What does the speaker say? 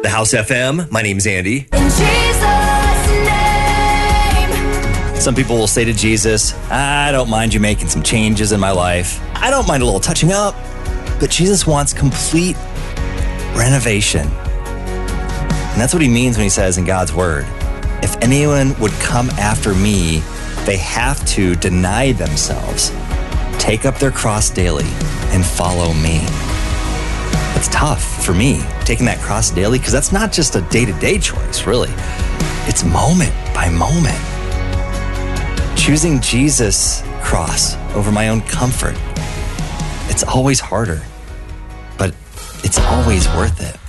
The House FM. My name's Andy. In Jesus' name. Some people will say to Jesus, I don't mind you making some changes in my life. I don't mind a little touching up. But Jesus wants complete renovation. And that's what he means when he says in God's word, if anyone would come after me, they have to deny themselves, take up their cross daily, and follow me. It's tough for me, taking that cross daily, because that's not just a day-to-day choice, really. It's moment by moment. Choosing Jesus' cross over my own comfort, it's always harder, but it's always worth it.